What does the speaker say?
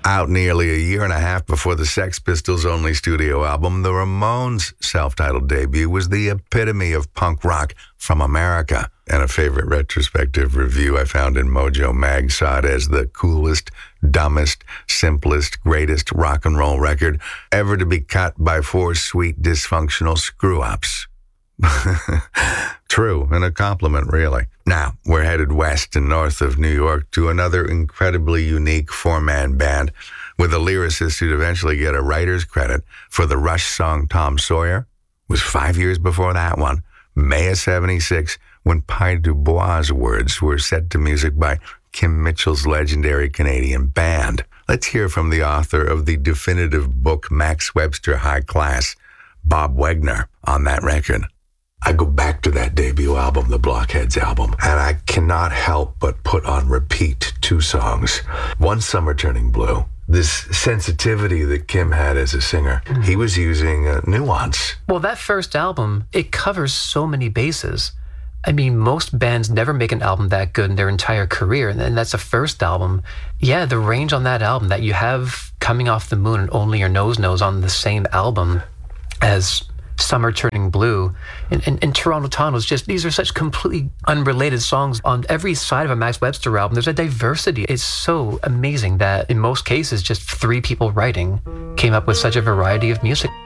Out nearly a year and a half before the Sex Pistols' only studio album, the Ramones' self-titled debut was the epitome of punk rock from America. And a favorite retrospective review I found in Mojo Mag saw it as the coolest, dumbest, simplest, greatest rock and roll record ever to be cut by four sweet, dysfunctional screw-ups. True, and a compliment, really. Now, we're headed west and north of New York to another incredibly unique four-man band with a lyricist who'd eventually get a writer's credit for the Rush song Tom Sawyer. It was 5 years before that one, May of '76, when Pi Dubois' words were set to music by Kim Mitchell's legendary Canadian band. Let's hear from the author of the definitive book Max Webster High Class, Bob Wagner, on that record. I go back to that debut album, the Blockheads album, and I cannot help but put on repeat two songs. One, Summer Turning Blue. This sensitivity that Kim had as a singer, he was using nuance. Well, that first album, it covers so many bases. I mean, most bands never make an album that good in their entire career, and that's a first album. Yeah, the range on that album that you have Coming Off the Moon and Only Your Nose Knows on the same album as Summer Turning Blue and Toronto Tunnels, just these are such completely unrelated songs. On every side of a Max Webster album, there's a diversity. It's so amazing that in most cases, just three people writing came up with such a variety of music.